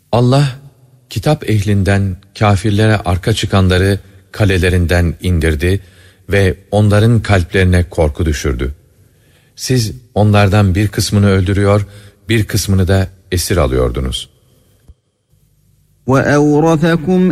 Allah, kitap ehlinden kâfirlere arka çıkanları kalelerinden indirdi ve onların kalplerine korku düşürdü. Siz onlardan bir kısmını öldürüyor, bir kısmını da esir alıyordunuz. وَأَوْرَثَكُمْ